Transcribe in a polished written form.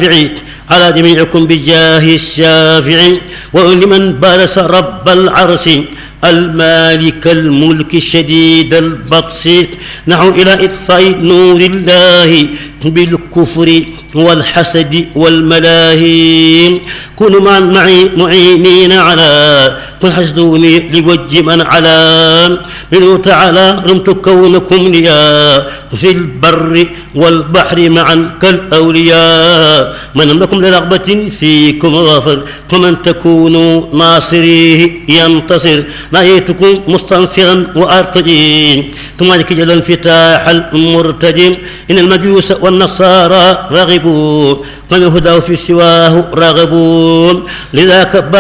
النافع على جميعكم بجاه الشافع، ولمن بارس رب العرش المالك الملك الشديد البطش، نحو إلى إطفاء نور الله بالكفر والحسد والملاهي. كونوا مع معينين على كن حسدوني لوجه من على منه تعالى رمت كونكم ليا في البر والبحر معا كالأولياء. من لكم لرغبة فيكم غافر، ومن تكونوا ناصريه ينتصر. نأيتكم مستنصرا وأرتجي ثم ذلك جل الانفتاح المرتجي. إن المجوس والنصارى رغبوا من هداه في سواه راغبون، لذاك